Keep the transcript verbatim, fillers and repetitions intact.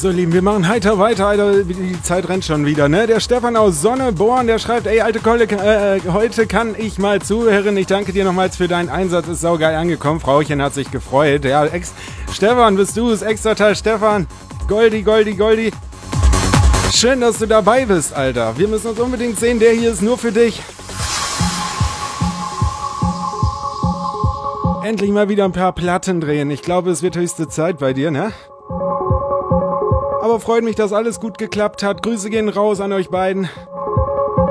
So, Lieben, wir machen heiter weiter, Alter, die Zeit rennt schon wieder, ne? Der Stefan aus Sonneborn, der schreibt, ey, alte Kolle, äh, heute kann ich mal zuhören. Ich danke dir nochmals für deinen Einsatz, ist saugeil angekommen. Frauchen hat sich gefreut. Ja, ex Stefan, bist du es? Extra Teil Stefan. Goldi, Goldi, Goldi. Schön, dass du dabei bist, Alter. Wir müssen uns unbedingt sehen, der hier ist nur für dich. Endlich mal wieder ein paar Platten drehen. Ich glaube, es wird höchste Zeit bei dir, ne? Aber freut mich, dass alles gut geklappt hat. Grüße gehen raus an euch beiden.